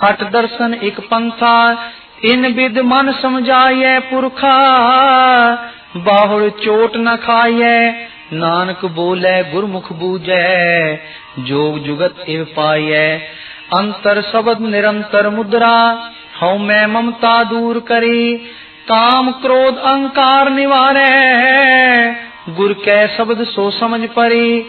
हट दर्शन एक पंथा, in with मन समझाइए पुरखा। बाहुड़ चोट न खाइए, नानक बोले गुरमुख बूझे। जोग जुगत इव पाइए, अंतर शब्द निरंतर मुद्रा। हऊ मैं ममता दूर करी, काम क्रोध अहंकार निवारे। गुर कै शब्द सो समझ परी,